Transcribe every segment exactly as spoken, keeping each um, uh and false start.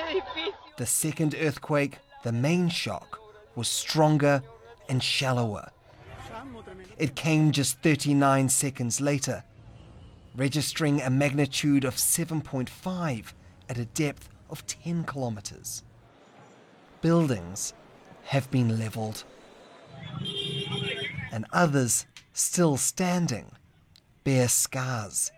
The second earthquake, the main shock, was stronger and shallower. It came just thirty-nine seconds later, registering a magnitude of seven point five at a depth of ten kilometers. Buildings have been leveled, and others, still standing, bear scars.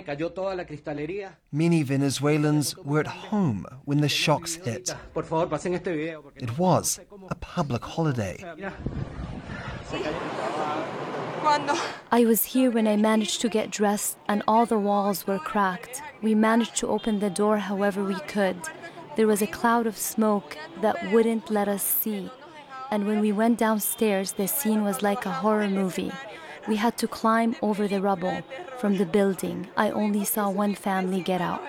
Many Venezuelans were at home when the shocks hit. It was a public holiday. I was here when I managed to get dressed and all the walls were cracked. We managed to open the door however we could. There was a cloud of smoke that wouldn't let us see. And when we went downstairs, the scene was like a horror movie. We had to climb over the rubble from the building. I only saw one family get out.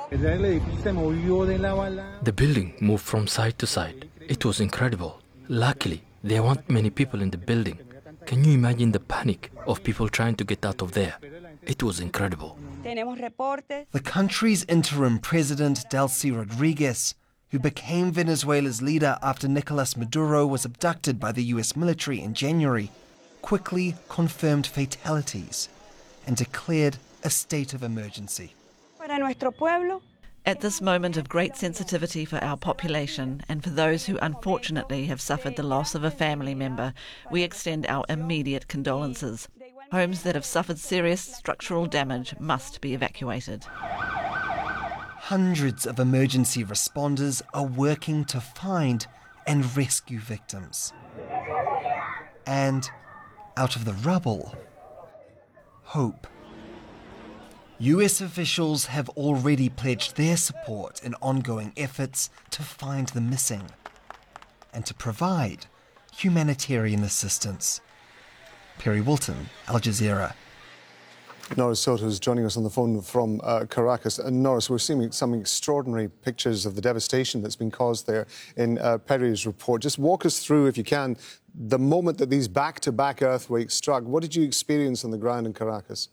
The building moved from side to side. It was incredible. Luckily, there weren't many people in the building. Can you imagine the panic of people trying to get out of there? It was incredible. The country's interim president, Delcy Rodriguez, who became Venezuela's leader after Nicolas Maduro was abducted by the U S military in January, quickly confirmed fatalities and declared a state of emergency. At this moment of great sensitivity for our population and for those who unfortunately have suffered the loss of a family member, we extend our immediate condolences. Homes that have suffered serious structural damage must be evacuated. Hundreds of emergency responders are working to find and rescue victims. And out of the rubble, hope. U S officials have already pledged their support in ongoing efforts to find the missing and to provide humanitarian assistance. Perry Wilton, Al Jazeera. Norris Soto is joining us on the phone from uh, Caracas. And Norris, we're seeing some extraordinary pictures of the devastation that's been caused there in uh, Perry's report. Just walk us through, if you can, the moment that these back-to-back earthquakes struck. What did you experience on the ground in Caracas?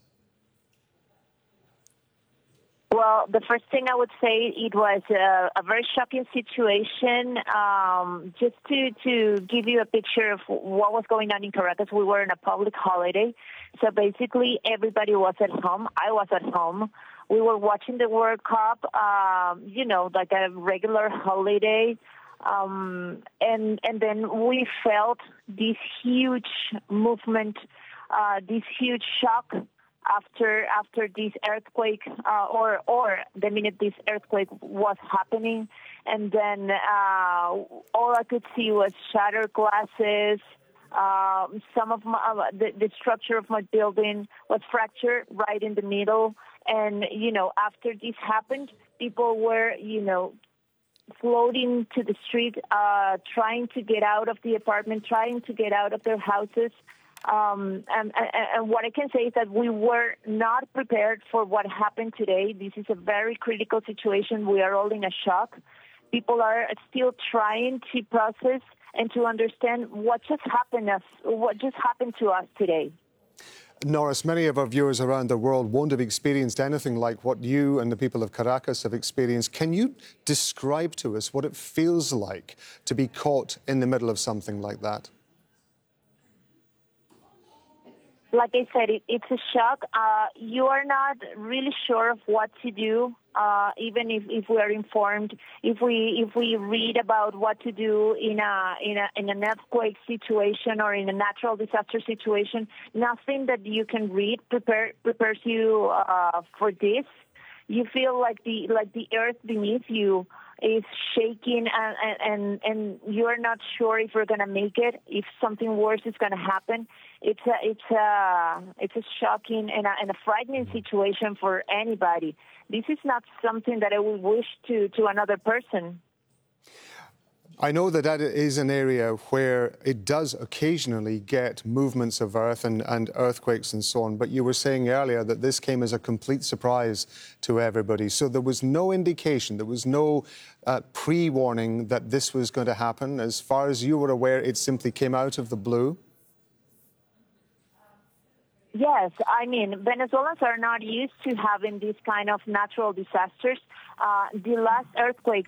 Well, the first thing I would say, it was a, a very shocking situation. Um, just to, to give you a picture of what was going on in Caracas, we were in a public holiday. So basically, everybody was at home. I was at home. We were watching the World Cup, um, you know, like a regular holiday. Um, and, and then we felt this huge movement, uh, this huge shock after after this earthquake, uh, or or the minute this earthquake was happening, and then uh, all I could see was shattered glasses. Uh, some of my, uh, the, the structure of my building was fractured right in the middle, and you know, after this happened, people were, you know, floating to the street, uh, trying to get out of the apartment, trying to get out of their houses. Um, and, and, and what I can say is that we were not prepared for what happened today. This is a very critical situation. We are all in a shock. People are still trying to process and to understand what just happened us, what just happened to us today. Norris, many of our viewers around the world won't have experienced anything like what you and the people of Caracas have experienced. Can you describe to us what it feels like to be caught in the middle of something like that? Like I said, it, it's a shock. Uh, you are not really sure of what to do, uh, even if, if we are informed. If we if we read about what to do in a in a in an earthquake situation or in a natural disaster situation, nothing that you can read prepare, prepares you uh, for this. You feel like the like the earth beneath you is shaking, and and and you're not sure if you're going to make it, if something worse is going to happen. It's a it's a it's a shocking and a, and a frightening situation for anybody. This is not something that I would wish to to another person. I know that that is an area where it does occasionally get movements of earth and, and earthquakes and so on, but you were saying earlier that this came as a complete surprise to everybody. So there was no indication, there was no uh, pre-warning that this was going to happen. As far as you were aware, it simply came out of the blue? Yes, I mean, Venezuelans are not used to having these kind of natural disasters. Uh, the last earthquake